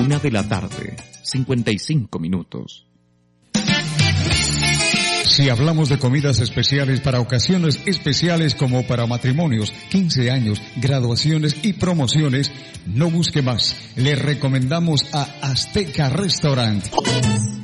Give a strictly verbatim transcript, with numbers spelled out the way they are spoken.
Una de la tarde, cincuenta y cinco minutos. Si hablamos de comidas especiales para ocasiones especiales como para matrimonios, quince años, graduaciones y promociones, no busque más. Le recomendamos a Azteca Restaurant.